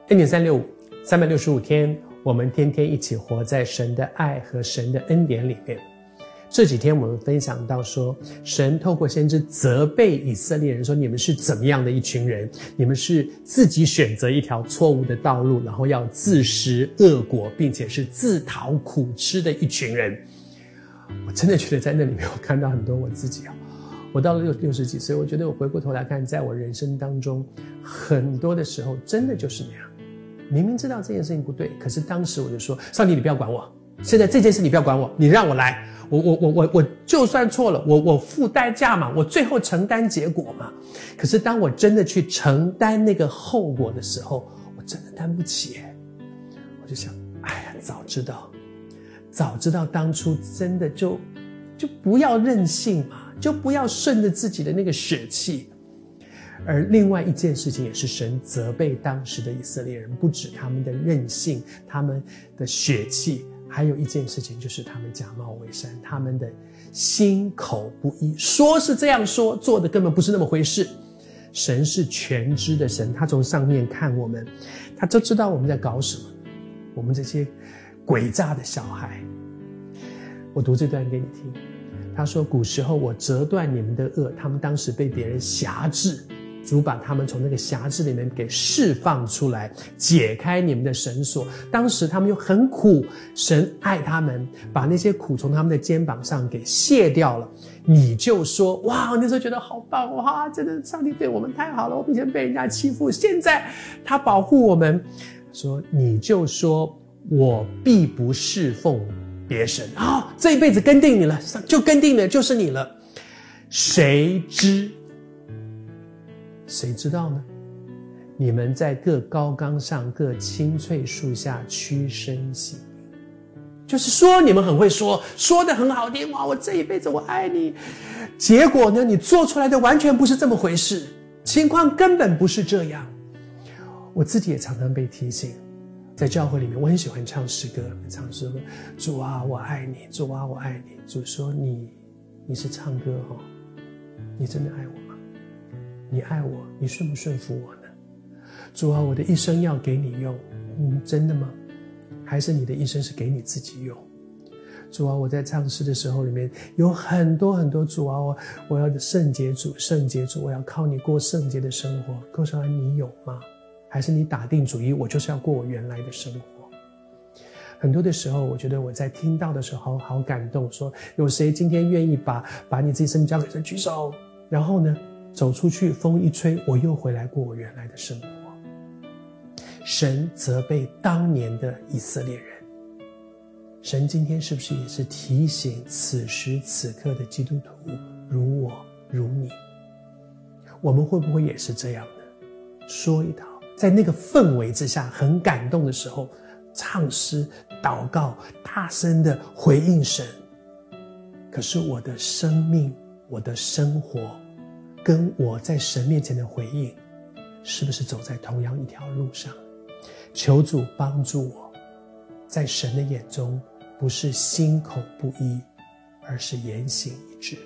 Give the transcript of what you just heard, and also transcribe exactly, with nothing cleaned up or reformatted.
恩典三六五，三百六十五天，我们天天一起活在神的爱和神的恩典里面。这几天我们分享到说，神透过先知责备以色列人说，你们是怎么样的一群人，你们是自己选择一条错误的道路，然后要自食恶果，并且是自讨苦吃的一群人。我真的觉得在那里面我看到很多我自己啊。我到了六六十几岁，我觉得我回过头来看，在我人生当中很多的时候真的就是那样，明明知道这件事情不对，可是当时我就说，上帝你不要管我，现在这件事你不要管我，你让我来，我我我我我就算错了，我我付代价嘛，我最后承担结果嘛。可是当我真的去承担那个后果的时候，我真的担不起耶。我就想，哎呀，早知道早知道当初真的就就不要任性嘛，就不要顺着自己的那个血气。而另外一件事情也是神责备当时的以色列人，不止他们的任性，他们的血气，还有一件事情就是他们假冒伪善，他们的心口不一，说是这样说，做的根本不是那么回事。神是全知的神，他从上面看我们，他就知道我们在搞什么，我们这些诡诈的小孩。我读这段给你听，他说，古时候我折断你们的恶，他们当时被别人辖制，主把他们从那个辖制里面给释放出来，解开你们的绳索。当时他们又很苦，神爱他们，把那些苦从他们的肩膀上给卸掉了。你就说，哇，那时候觉得好棒，哇，真的上帝对我们太好了，我们以前被人家欺负，现在他保护我们。说，你就说，我必不侍奉别神啊、哦，这一辈子跟定你了，就跟定了，就是你了。谁知谁知道呢？你们在各高冈上、各青翠树下屈身行，就是说你们很会说，说得很好听，哇，我这一辈子我爱你。结果呢，你做出来的完全不是这么回事，情况根本不是这样。我自己也常常被提醒，在教会里面我很喜欢唱诗歌，唱诗歌，主啊我爱你，主啊我爱你。主说，你你是唱歌哦，你真的爱我吗？你爱我，你顺不顺服我呢？主啊，我的一生要给你用，嗯，真的吗？还是你的一生是给你自己用？主啊，我在唱诗的时候里面有很多很多主啊，我我要圣洁主，圣洁主，我要靠你过圣洁的生活。可是你有吗？还是你打定主意，我就是要过我原来的生活？很多的时候，我觉得我在听到的时候好感动，说有谁今天愿意把把你自己生命交给神？举手。然后呢，走出去，风一吹，我又回来过我原来的生活。神责备当年的以色列人，神今天是不是也是提醒此时此刻的基督徒，如我如你，我们会不会也是这样呢？说一套，在那个氛围之下很感动的时候，唱诗祷告，大声的回应神。可是我的生命，我的生活跟我在神面前的回应，是不是走在同样一条路上？求主帮助我，在神的眼中不是心口不一，而是言行一致。